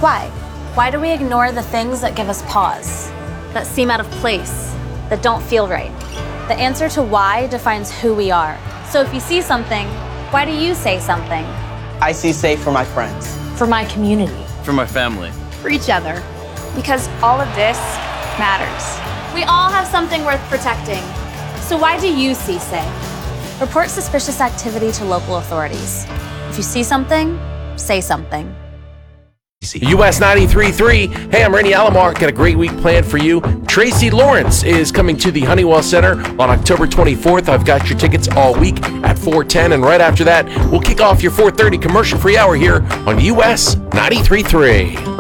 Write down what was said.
Why? Why do we ignore the things that give us pause, that seem out of place, that don't feel right? The answer to why defines who we are. So if you see something, why do you say something? I see safe for my friends. For my community. For my family. For each other. Because all of this matters. We all have something worth protecting. So why do you see safe? Report suspicious activity to local authorities. If you see something, say something. US 93.3. Hey, I'm Randy Alomar. Got a great week planned for you. Tracy Lawrence is coming to the Honeywell Center on October 24th. I've got your tickets all week at 4:10, and right after that, we'll kick off your 4:30 commercial-free hour here on US 93.3.